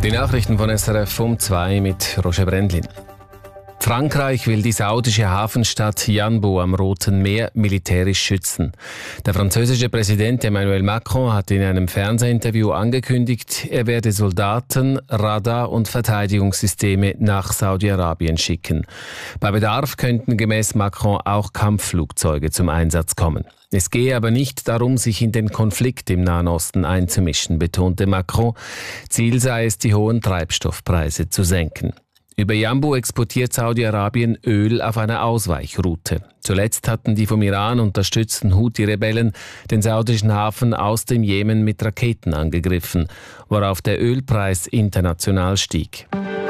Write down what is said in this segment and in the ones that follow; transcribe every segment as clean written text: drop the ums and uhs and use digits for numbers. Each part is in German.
Die Nachrichten von SRF um 2 mit Roger Brendlin. Frankreich will die saudische Hafenstadt Yanbu am Roten Meer militärisch schützen. Der französische Präsident Emmanuel Macron hat in einem Fernsehinterview angekündigt, er werde Soldaten, Radar- und Verteidigungssysteme nach Saudi-Arabien schicken. Bei Bedarf könnten gemäß Macron auch Kampfflugzeuge zum Einsatz kommen. Es gehe aber nicht darum, sich in den Konflikt im Nahen Osten einzumischen, betonte Macron. Ziel sei es, die hohen Treibstoffpreise zu senken. Über Yanbu exportiert Saudi-Arabien Öl auf einer Ausweichroute. Zuletzt hatten die vom Iran unterstützten Houthi-Rebellen den saudischen Hafen aus dem Jemen mit Raketen angegriffen, worauf der Ölpreis international stieg.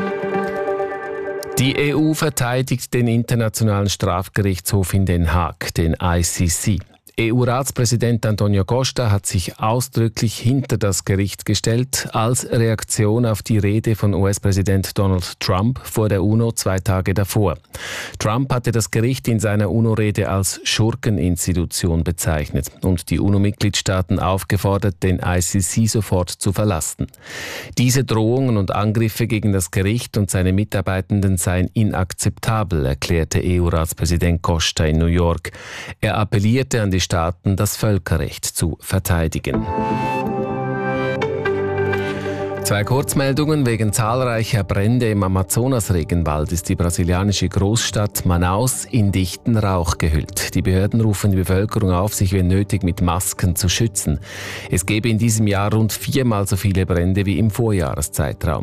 Die EU verteidigt den Internationalen Strafgerichtshof in Den Haag, den ICC. EU-Ratspräsident Antonio Costa hat sich ausdrücklich hinter das Gericht gestellt, als Reaktion auf die Rede von US-Präsident Donald Trump vor der UNO 2 Tage davor. Trump hatte das Gericht in seiner UNO-Rede als Schurkeninstitution bezeichnet und die UNO-Mitgliedstaaten aufgefordert, den ICC sofort zu verlassen. Diese Drohungen und Angriffe gegen das Gericht und seine Mitarbeitenden seien inakzeptabel, erklärte EU-Ratspräsident Costa in New York. Er appellierte an die Staaten, das Völkerrecht zu verteidigen. 2 Kurzmeldungen. Wegen zahlreicher Brände im Amazonas-Regenwald ist die brasilianische Großstadt Manaus in dichten Rauch gehüllt. Die Behörden rufen die Bevölkerung auf, sich wenn nötig mit Masken zu schützen. Es gebe in diesem Jahr rund 4-mal so viele Brände wie im Vorjahreszeitraum.